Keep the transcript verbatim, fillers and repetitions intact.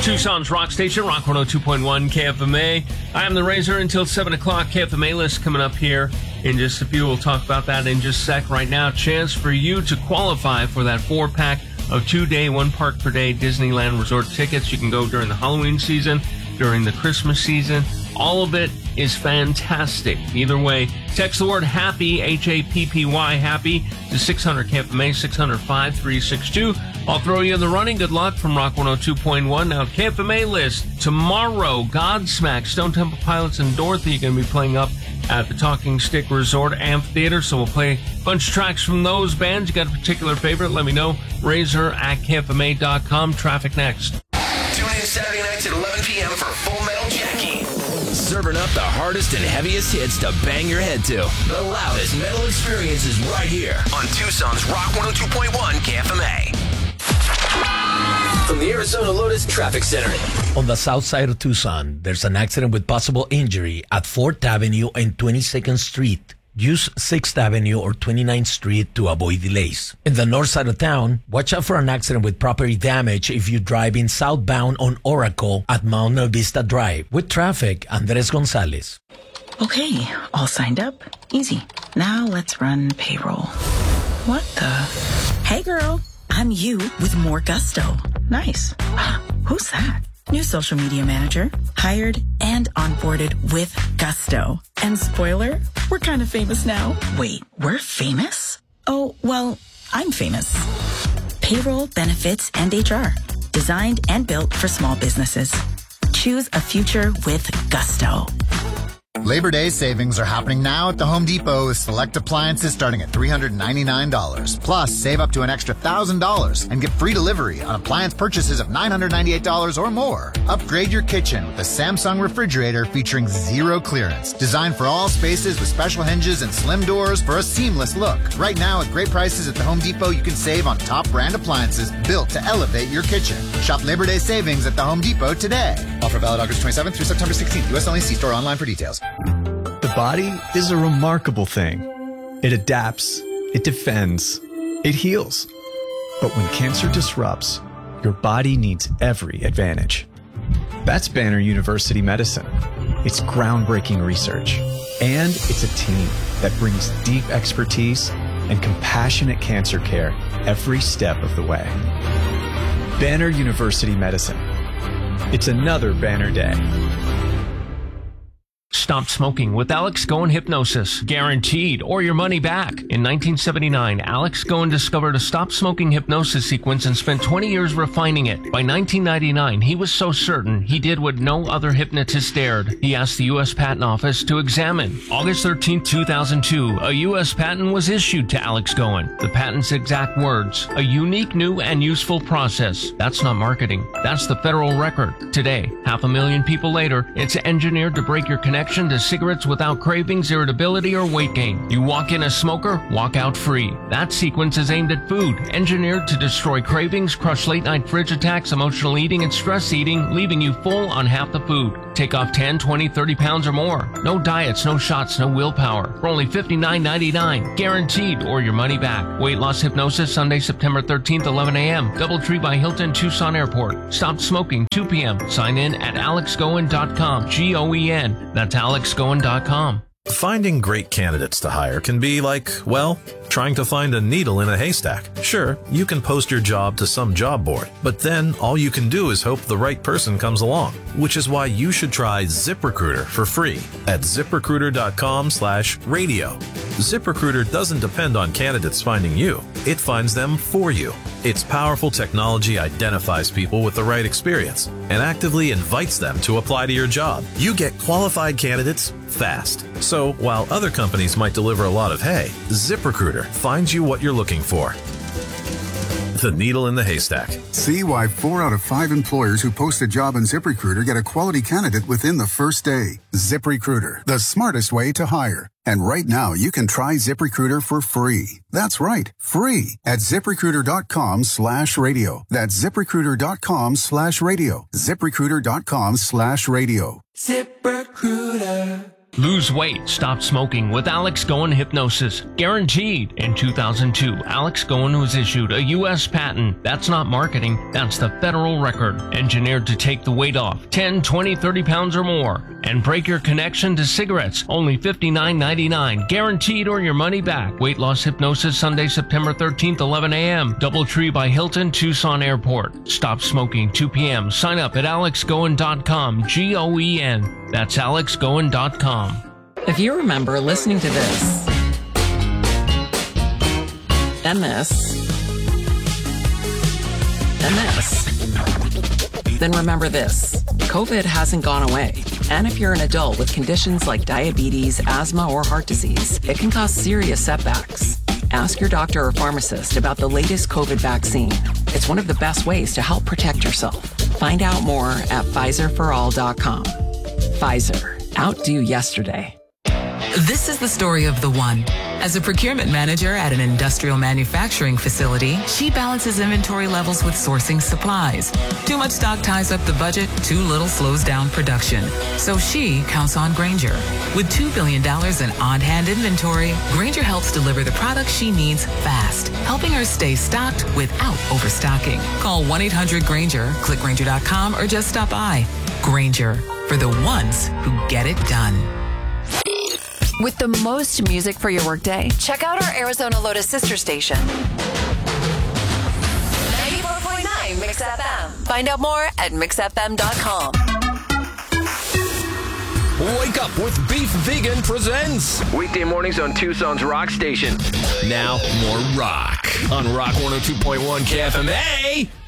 Tucson's rock station, Rock one oh two point one K F M A. I am the Razor until seven o'clock. K F M A list coming up here in just a few. We'll talk about that in just a sec. Right now, chance for you to qualify for that four-pack of two-day, one-park-per-day Disneyland Resort tickets. You can go during the Halloween season, during the Christmas season. All of it is fantastic. Either way, text the word HAPPY, H A P P Y, HAPPY, to six hundred K F M A, six hundred, five three six two. I'll throw you in the running. Good luck from Rock one oh two point one. Now, K F M A list. Tomorrow, Godsmack, Stone Temple Pilots, and Dorothy are going to be playing up at the Talking Stick Resort Amphitheater. So we'll play a bunch of tracks from those bands. You got a particular favorite? Let me know. Razor at K F M A dot com. Traffic next. Tune in Saturday nights at eleven p.m. for Full Metal Jackie. Serving up the hardest and heaviest hits to bang your head to. The loudest metal experience is right here on Tucson's Rock one oh two point one K F M A. From the Arizona Lotus Traffic Center. On the south side of Tucson, there's an accident with possible injury at fourth Avenue and twenty-second Street. Use sixth Avenue or twenty-ninth Street to avoid delays. In the north side of town, watch out for an accident with property damage if you drive in southbound on Oracle at Mount Vista Drive. With traffic, Andres Gonzalez. Okay, all signed up. Easy. Now let's run payroll. What the? Hey girl, I'm you with more gusto. Nice. Who's that? New social media manager, hired and onboarded with gusto. And spoiler, we're kind of famous now. Wait, we're famous? Oh, well, I'm famous. Payroll, benefits, and H R. Designed and built for small businesses. Choose a future with gusto. Labor Day savings are happening now at the Home Depot with select appliances starting at three hundred ninety-nine dollars. Plus, save up to an extra one thousand dollars and get free delivery on appliance purchases of nine hundred ninety-eight dollars or more. Upgrade your kitchen with the Samsung refrigerator featuring zero clearance. Designed for all spaces with special hinges and slim doors for a seamless look. Right now, at great prices at the Home Depot, you can save on top brand appliances built to elevate your kitchen. Shop Labor Day savings at the Home Depot today. Offer valid August twenty-seventh through September sixteenth. U S only. See store online for details. The body is a remarkable thing. It adapts, it defends, it heals. But when cancer disrupts, your body needs every advantage. That's Banner University Medicine. It's groundbreaking research. And it's a team that brings deep expertise and compassionate cancer care every step of the way. Banner University Medicine. It's another Banner Day. Stop smoking with Alex Goen Hypnosis. Guaranteed, or your money back. In nineteen seventy-nine, Alex Goen discovered a stop smoking hypnosis sequence and spent twenty years refining it. By nineteen ninety-nine, he was so certain he did what no other hypnotist dared. He asked the U S Patent Office to examine. August thirteenth, two thousand two, a U S patent was issued to Alex Goen. The patent's exact words: a unique, new, and useful process. That's not marketing. That's the federal record. Today, half a million people later, it's engineered to break your connection to cigarettes without cravings, irritability, or weight gain. You walk in a smoker, walk out free. That sequence is aimed at food, engineered to destroy cravings, crush late-night fridge attacks, emotional eating, and stress eating, leaving you full on half the food. Take off ten, twenty, thirty pounds or more. No diets, no shots, no willpower. For only fifty-nine ninety-nine. Guaranteed, or your money back. Weight loss hypnosis, Sunday, September thirteenth, eleven a.m. Doubletree by Hilton, Tucson Airport. Stop smoking, two p.m. Sign in at alex goen dot com. G O E N. That's alex goen dot com. Finding great candidates to hire can be like, well, trying to find a needle in a haystack. Sure, you can post your job to some job board, but then all you can do is hope the right person comes along, which is why you should try ZipRecruiter for free at ziprecruiter dot com slash radio. ZipRecruiter doesn't depend on candidates finding you. It finds them for you. Its powerful technology identifies people with the right experience and actively invites them to apply to your job. You get qualified candidates fast. So while other companies might deliver a lot of hay, ZipRecruiter finds you what you're looking for. The needle in the haystack. See why four out of five employers who post a job on ZipRecruiter get a quality candidate within the first day. ZipRecruiter, the smartest way to hire. And right now, you can try ZipRecruiter for free. That's right, free at ziprecruiter dot com slash radio. That's ziprecruiter dot com slash radio. ziprecruiter dot com slash radio. ZipRecruiter. Lose weight, stop smoking with Alex Goen Hypnosis. Guaranteed. In two thousand two, Alex Goen was issued a U S patent. That's not marketing, that's the federal record. Engineered to take the weight off, ten, twenty, thirty pounds or more. And break your connection to cigarettes, only fifty-nine ninety-nine. Guaranteed or your money back. Weight loss hypnosis Sunday, September thirteenth, eleven a.m. Doubletree by Hilton, Tucson Airport. Stop smoking, two p.m. Sign up at alex goen dot com, G O E N. That's alex goen dot com. If you remember listening to this, and this, and this, then remember this. COVID hasn't gone away. And if you're an adult with conditions like diabetes, asthma, or heart disease, it can cause serious setbacks. Ask your doctor or pharmacist about the latest COVID vaccine. It's one of the best ways to help protect yourself. Find out more at Pfizer for all dot com. Pfizer. Outdo yesterday. This is the story of the one. As a procurement manager at an industrial manufacturing facility, she balances inventory levels with sourcing supplies. Too much stock ties up the budget, too little slows down production. So she counts on Grainger. With two billion dollars in on-hand inventory, Grainger helps deliver the products she needs fast, helping her stay stocked without overstocking. Call one eight hundred Grainger, click Grainger dot com, or just stop by. Grainger, for the ones who get it done. With the most music for your workday, check out our Arizona Lotus sister station. ninety-four point nine Mix F M. Find out more at mix f m dot com. Wake Up with Beef Vegan presents weekday mornings on Tucson's Rock Station. Now, more rock on Rock one oh two point one K F M A.